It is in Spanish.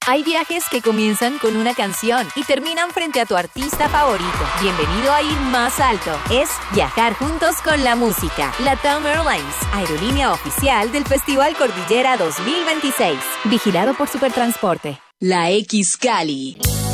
Hay viajes que comienzan con una canción y terminan frente a tu artista favorito. Bienvenido a ir más alto. Es viajar juntos con la música. LATAM Airlines, aerolínea oficial del Festival Cordillera 2026. Vigilado por Supertransporte. La X Cali.